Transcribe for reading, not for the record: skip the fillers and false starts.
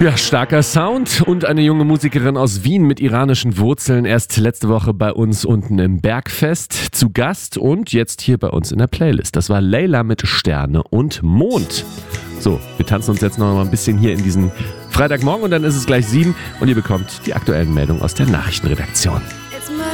Ja, starker Sound und eine junge Musikerin aus Wien mit iranischen Wurzeln. Erst letzte Woche bei uns unten im Bergfest zu Gast und jetzt hier bei uns in der Playlist. Das war Layla mit Sterne und Mond. So, wir tanzen uns jetzt noch mal ein bisschen hier in diesen Freitagmorgen und dann ist es gleich 7 und ihr bekommt die aktuellen Meldungen aus der Nachrichtenredaktion.